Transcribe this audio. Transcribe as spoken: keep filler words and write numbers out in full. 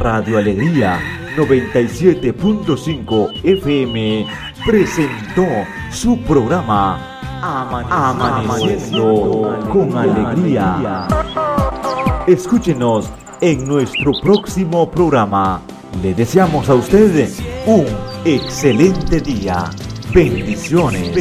Radio Alegría noventa y siete punto cinco F M presentó su programa Amaneciendo con Alegría. Escúchenos en nuestro próximo programa. Le deseamos a usted un excelente día. Bendiciones.